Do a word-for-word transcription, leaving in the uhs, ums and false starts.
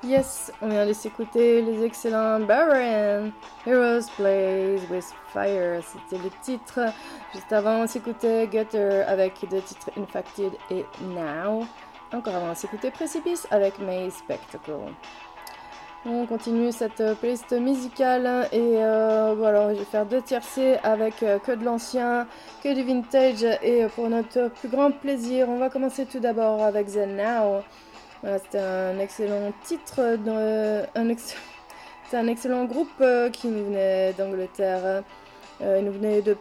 Yes, on vient de s'écouter les excellents Baron, Heroes Blaze with Fire, c'était le titre. Juste avant, on s'écoutait Gutter avec le titre Infected et Now. Encore avant, on s'écoutait Precipice avec May Spectacle. On continue cette playlist musicale et euh, voilà, je vais faire deux tiercés avec euh, que de l'ancien, que du vintage et euh, pour notre plus grand plaisir, on va commencer tout d'abord avec The Now. Voilà, c'était un excellent titre, de, un, ex, c'est un excellent groupe euh, qui nous venait d'Angleterre. Euh, il nous venait de